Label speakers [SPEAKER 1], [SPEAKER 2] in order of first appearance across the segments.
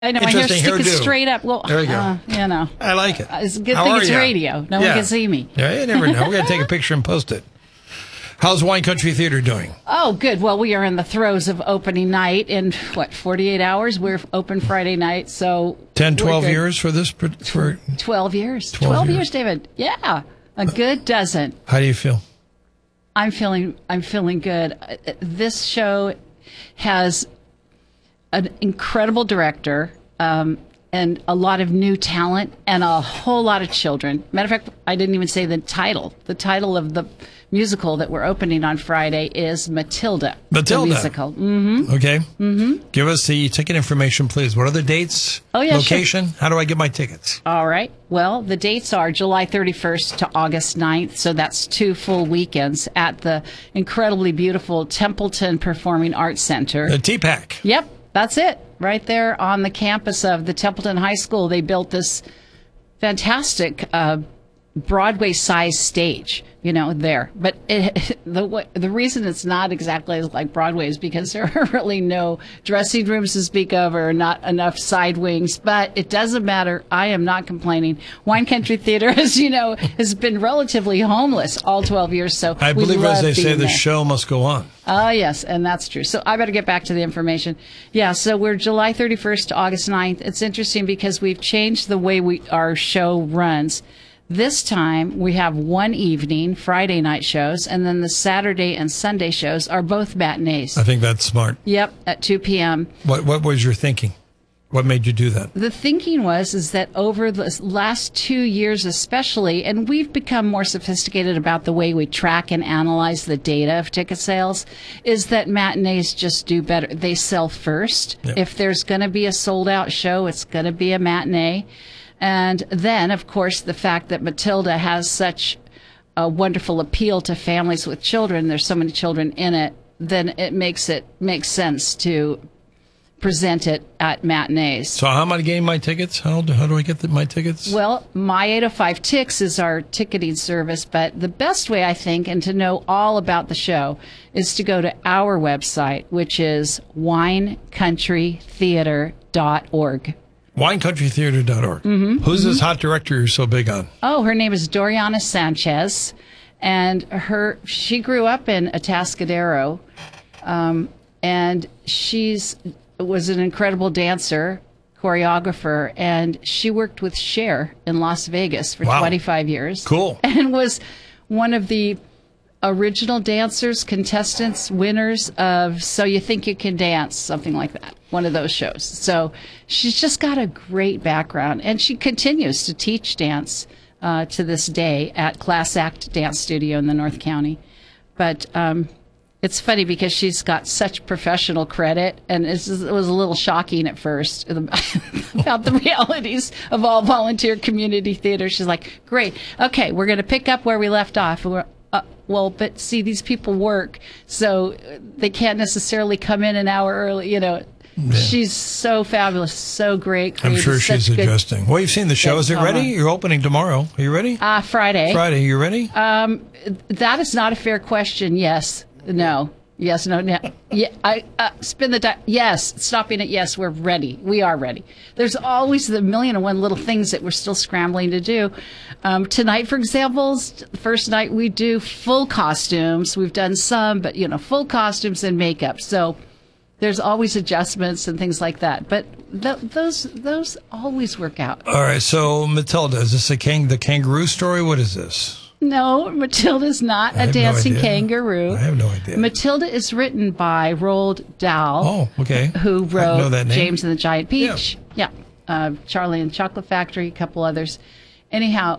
[SPEAKER 1] I know, my hair's
[SPEAKER 2] Interesting
[SPEAKER 1] sticking
[SPEAKER 2] hairdo.
[SPEAKER 1] straight up. Well,
[SPEAKER 2] There we go.
[SPEAKER 1] you know.
[SPEAKER 2] I like it.
[SPEAKER 1] It's a good
[SPEAKER 2] How
[SPEAKER 1] thing
[SPEAKER 2] are
[SPEAKER 1] it's
[SPEAKER 2] ya?
[SPEAKER 1] radio. No one can see me.
[SPEAKER 2] Yeah, you never know. We're going to take a picture and post it. How's Wine Country Theater doing?
[SPEAKER 1] Oh, good. Well, we are in the throes of opening night in, 48 hours? We're open Friday night, so...
[SPEAKER 2] 10,
[SPEAKER 1] we're
[SPEAKER 2] 12
[SPEAKER 1] good.
[SPEAKER 2] years for this? For
[SPEAKER 1] 12 years.
[SPEAKER 2] 12
[SPEAKER 1] years,
[SPEAKER 2] years,
[SPEAKER 1] David. Yeah. A good dozen.
[SPEAKER 2] How do you feel?
[SPEAKER 1] I'm feeling good. This show has an incredible director, and a lot of new talent and a whole lot of children. Matter of fact, I didn't even say the title. The title of the musical that we're opening on Friday is Matilda.
[SPEAKER 2] Matilda.
[SPEAKER 1] The musical. Mm-hmm.
[SPEAKER 2] Okay. Mm-hmm. Give us the ticket information, please. What are the dates?
[SPEAKER 1] Oh, yeah,
[SPEAKER 2] location? Sure. How do I get my tickets?
[SPEAKER 1] All right. Well, the dates are July 31st to August 9th, so that's 2 full weekends at the incredibly beautiful Templeton Performing Arts Center.
[SPEAKER 2] The TPAC.
[SPEAKER 1] Yep, that's it. Right there on the campus of the Templeton High School, they built this fantastic Broadway-sized stage, there. But the reason it's not exactly like Broadway is because there are really no dressing rooms to speak of or not enough side wings. But it doesn't matter. I am not complaining. Wine Country Theater, as you know, has been relatively homeless all 12 years. So
[SPEAKER 2] I
[SPEAKER 1] we
[SPEAKER 2] believe,
[SPEAKER 1] love
[SPEAKER 2] as they say,
[SPEAKER 1] being
[SPEAKER 2] the
[SPEAKER 1] there.
[SPEAKER 2] show must go on.
[SPEAKER 1] Oh, yes, and that's true. So I better get back to the information. Yeah, so we're July 31st to August 9th. It's interesting because we've changed the way our show runs. This time we have one evening, Friday night shows, and then the Saturday and Sunday shows are both matinees.
[SPEAKER 2] I think that's smart.
[SPEAKER 1] Yep, at 2 p.m.
[SPEAKER 2] What was your thinking? What made you do that?
[SPEAKER 1] The thinking is that over the last 2 years especially, and we've become more sophisticated about the way we track and analyze the data of ticket sales, is that matinees just do better. They sell first.
[SPEAKER 2] Yep.
[SPEAKER 1] If there's going to be a sold-out show, it's going to be a matinee. And then, of course, the fact that Matilda has such a wonderful appeal to families with children, there's so many children in it, then it makes sense to present it at matinees.
[SPEAKER 2] So how am I getting my tickets? How do I get my tickets?
[SPEAKER 1] Well, My 805 Tix is our ticketing service, but the best way, I think, and to know all about the show, is to go to our website, which is winecountrytheater.org.
[SPEAKER 2] WineCountryTheater.org.
[SPEAKER 1] Mm-hmm.
[SPEAKER 2] Who's this hot director you're so big on?
[SPEAKER 1] Oh, her name is Doriana Sanchez, and she grew up in Atascadero, and was an incredible dancer, choreographer, and she worked with Cher in Las Vegas for 25 years.
[SPEAKER 2] Cool.
[SPEAKER 1] And was one of the original dancers, contestants, winners of So You Think You Can Dance, something like that, one of those shows. So she's just got a great background, and she continues to teach dance to this day at Class Act Dance Studio in the North County. But it's funny because she's got such professional credit, and it was a little shocking at first about the realities of all volunteer community theater. She's like, great, okay, we're going to pick up where we left off. Well, but see, these people work, so they can't necessarily come in an hour early, Yeah. She's so fabulous, so great.
[SPEAKER 2] I'm sure she's adjusting. Well, you've seen the show. Is it ready? You're opening tomorrow. Are you ready?
[SPEAKER 1] Friday.
[SPEAKER 2] Friday. You ready?
[SPEAKER 1] That is not a fair question. Yes. No. Yes. No. No. Yeah. Spin the die. Yes. Stopping it. Yes. We're ready. We are ready. There's always the million and one little things that we're still scrambling to do. Tonight, for example, the first night we do full costumes. We've done some, but full costumes and makeup. So there's always adjustments and things like that. But those always work out.
[SPEAKER 2] All right. So Matilda, is this the kangaroo story? What is this?
[SPEAKER 1] No, Matilda's not a dancing kangaroo.
[SPEAKER 2] I have no idea.
[SPEAKER 1] Matilda is written by Roald Dahl.
[SPEAKER 2] Oh, okay.
[SPEAKER 1] Who wrote
[SPEAKER 2] that name.
[SPEAKER 1] James and the Giant Peach. Yeah. Charlie and the Chocolate Factory, a couple others. Anyhow,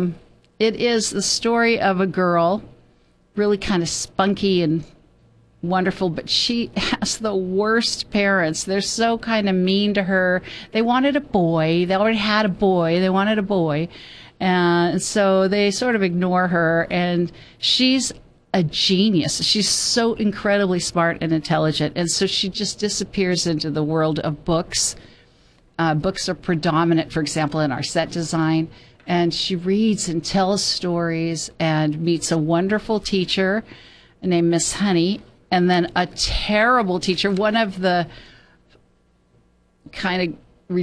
[SPEAKER 1] it is the story of a girl, really kind of spunky and wonderful, but she has the worst parents. They're so kind of mean to her. They wanted a boy. They already had a boy. They wanted a boy. And so they sort of ignore her, and she's a genius. She's so incredibly smart and intelligent, and so she just disappears into the world of books. Books are predominant, for example, in our set design, and she reads and tells stories and meets a wonderful teacher named Miss Honey, and then a terrible teacher, one of the kind of